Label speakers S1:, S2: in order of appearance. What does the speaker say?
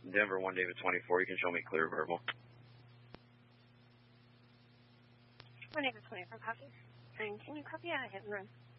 S1: Denver 1 David 24. You can show me clear verbal.
S2: 1 David 24, copy. And can you copy out a hit and run?